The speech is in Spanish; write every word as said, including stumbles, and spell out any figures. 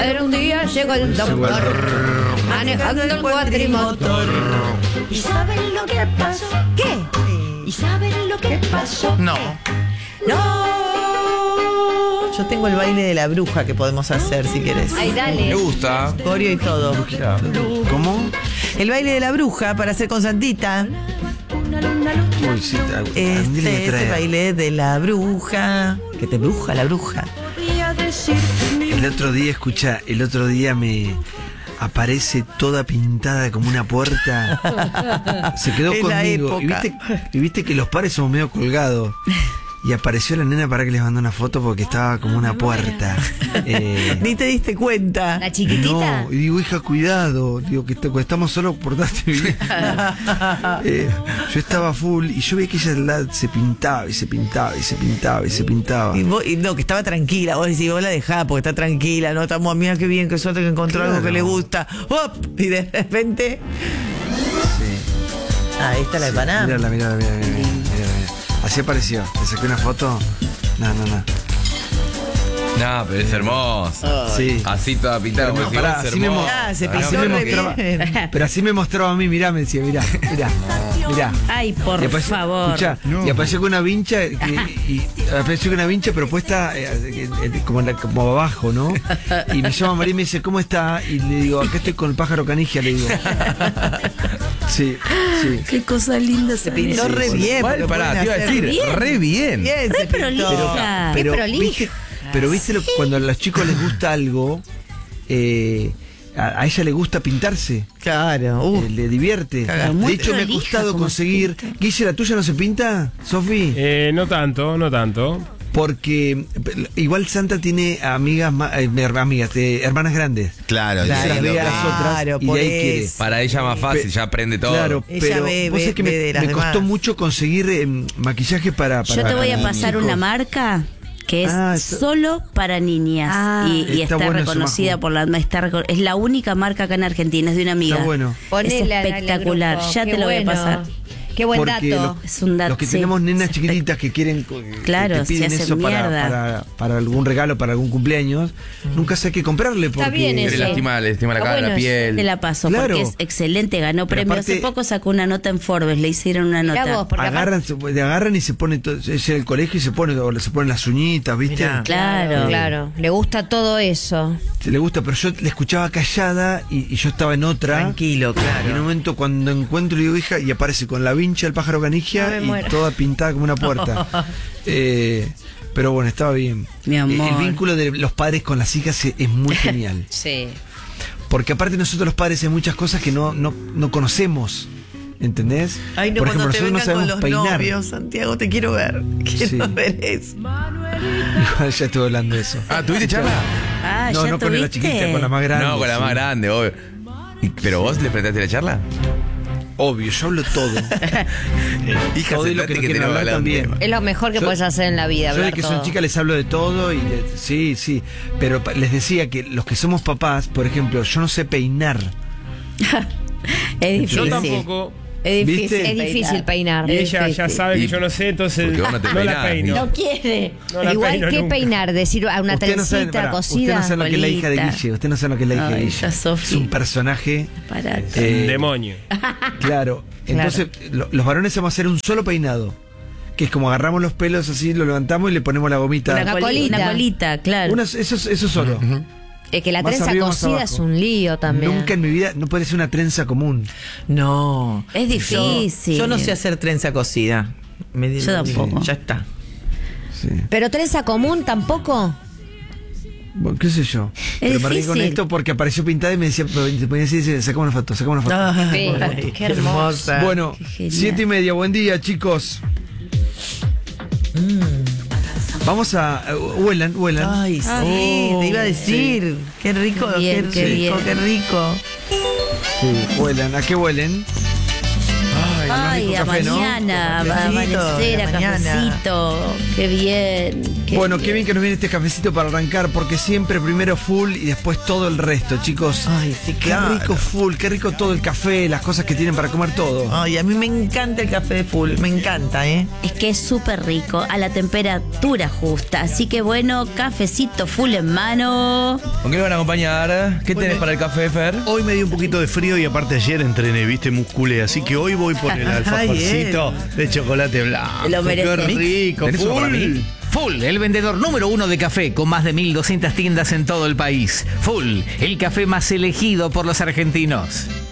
Pero un día llegó el doctor manejando el cuatrimotor. ¿Y saben lo que pasó? ¿Qué? ¿Y saben lo que pasó? No. ¡No! Yo tengo el baile de la bruja que podemos hacer si querés. Ay, dale. Me gusta. Coreo y todo. ¿Cómo? El baile de la bruja para hacer con Santita. Uy, sí, a- a mí me Este es trae. el baile de la bruja. Que te bruja la bruja. El otro día, escucha, el otro día me aparece toda pintada como una puerta. Se quedó Es la conmigo. Y época. viste, y viste que los pares somos medio colgados. Y apareció la nena para que les mandó una foto porque estaba como una puerta. Eh, Ni te diste cuenta. ¿La chiquitita? No, y digo, hija, cuidado. Digo, que est- estamos solos, portaste bien. Eh, yo estaba full y yo veía que ella la- se pintaba y se pintaba y se pintaba y se pintaba. Y, vos- y no, que estaba tranquila. Vos decís, vos la dejás porque está tranquila. No, estamos, mira qué bien, qué suerte que encontró Claro. algo que le gusta. ¡Op! Y de repente. Sí. Ah, esta es la de Panamá. Mírala, mírala, mírala, mírala, mírala, mírala. Así apareció. Le saqué una foto. No, no, no. No, pero es hermoso. Sí. Así toda pintada. Pero como no, si pará, fuese así me hermoso. mo- Ah, se Ah, pisó Así me re mostraba. bien. Pero así me mostraba a mí, mirá, me decía, mirá, mirá, mirá. Ay, por Y apareció- favor. Escuchá, y apareció con una vincha y, y- y apareció con una vincha pero puesta eh, eh, eh, como, en la- como abajo, ¿no? Y me llama María y me dice, ¿cómo está? Y le digo, acá estoy con el pájaro canigia, le digo. Sí, sí. Qué cosa linda se Pintó pintó. re bien. Igual, porque pará, pueden te iba a hacer decir, bien. re bien. Bien, Re se pintó. prolija. Qué Pero, prolijo. viste, pero viste lo- cuando a los chicos les gusta algo, eh, a, a ella le gusta pintarse. Claro. Uh, Eh, le divierte. Cagá. Muy De hecho, me ha prolija costado como se conseguir. pinta. Guille, ¿la tuya no se pinta, Sofi? Eh, no tanto, no tanto. Porque eh, igual Santa tiene amigas, ma- eh, amigas, eh, hermanas grandes. Claro, Se sí, las lo ve que- a las otras Claro, y de por ahí quiere. eso. Para ella más fácil, Pe- ya aprende todo. Claro, Ella pero ve- vos ve- sabés que ve me, de las me costó demás. mucho conseguir eh, maquillaje para, para Yo te voy a para pasar chicos. una marca que es Ah, esto- solo para niñas Ah. y, y Está está, bueno eso, reconocida Majo. por la está reco- es la única marca acá en Argentina, es de una amiga. Está bueno. Ponela en es el espectacular, grupo. ya Qué te lo voy a bueno. pasar. Qué buen Porque dato. lo- Es un dato. Los que sí. tenemos nenas Es chiquititas que quieren que Claro, te piden se hacen eso para, mierda. para, para algún regalo, para algún cumpleaños, nunca sé qué comprarle porque bien Le eso. lastima, le lastima la Está cara, la bueno eso. piel. Te la paso Claro. porque es excelente, ganó Pero premio. aparte- Hace poco sacó una nota en Forbes, le hicieron una Mirá nota. vos, porque agarran, se, agarran y se pone todo, ella al colegio y se pone o se ponen las uñitas, ¿viste? Mirá. Claro. Claro, le gusta todo eso. Se le gusta, pero yo la escuchaba callada y, y yo estaba en otra. Tranquilo, Y en un claro. momento cuando encuentro y digo hija y aparece con la vincha el pájaro No canigia me y muero. toda pintada como una puerta. Eh, pero bueno, estaba bien. Mi amor. Eh, El vínculo de los padres con las hijas es, es muy genial. Sí. Porque aparte nosotros los padres hay muchas cosas que no, no, no conocemos. ¿Entendés? Ay, no, Por cuando ejemplo, te nosotros no vengan con sabemos los peinar. novios, Santiago, te quiero ver. Quiero Sí. ver eso. Igual ya estuve hablando de eso. Ah, ¿tuviste charla? Ah, no, ¿ya no con la tuviste? chiquita, con la más grande. No, con la sí. más grande, obvio. Y- ¿Pero vos le prestaste la charla? Obvio, yo hablo todo. Hija, Todo y lo sentate que no quieren tenemos hablar hablar un también. tema. Es lo mejor que Yo- puedes hacer en la vida, Yo hablar de que todo. son chicas les hablo de todo y de- sí, sí. Pero pa- les decía que los que somos papás, por ejemplo, yo no sé peinar. Es difícil. Yo tampoco. Es difícil, ¿Viste? es difícil peinar. Y ella ya Difícil. sabe que Y- yo no sé, entonces porque vos no te la peinás, peino. No quiere. No la Igual peino que nunca. peinar, decir a una Usted no sabe, trencita pará, usted cosida. no sabe lo que es la hija de bolita. Guille. Usted no sabe lo que es la hija Ay, de esa Guille. Sofi. Es un personaje. Parate. eh, Demonio. Claro. Entonces, lo- los varones vamos a hacer un solo peinado. Que es como agarramos los pelos así, lo levantamos y le ponemos la gomita. Una Una colita. Una colita, claro. Una- eso, eso solo. Es que la Más trenza arriba, más cosida abajo. es un lío también. Nunca en mi vida no puede ser una trenza común. No. Es difícil. Yo no sé hacer trenza cosida. Me Yo tampoco. Ya está. Sí. Pero trenza común tampoco. Bueno, qué sé yo. Pero me reí con difícil. esto porque apareció pintada y me decía, me ponía así y decía, sacame una foto, sacame una foto. Ay, Sí, qué hermosa. Bueno, qué genial. siete y media, buen día, chicos. Vamos a. Uh, huelan, huelan. Ay, sí, Oh, te iba a decir. Qué rico, Qué bien, qué qué rico, bien. qué rico. Sí, huelan. ¿A qué huelen? Ay, más Ay, rico a café, ¿no? mañana, a Cafecito, amanecer, a a la mañana. cafecito. Qué bien. Qué Bueno, qué bien que nos viene este cafecito para arrancar, porque siempre primero full y después todo el resto, chicos. Ay, sí, Qué claro. rico full, qué rico todo el café, las cosas que tienen para comer todo. Ay, a mí me encanta el café de full, me encanta, ¿eh? Es que es súper rico, a la temperatura justa. Así que bueno, cafecito full en mano. ¿Con qué lo van a acompañar? ¿Qué tenés para el café, Fer? Hoy me dio un poquito de frío y aparte ayer entrené, viste, musculé. Así que hoy voy por el alfajorcito de chocolate blanco. Lo Qué mereces. rico, ¿Tenés uno para full. mí? Full, el vendedor número uno de café con más de mil doscientas tiendas en todo el país. Full, el café más elegido por los argentinos.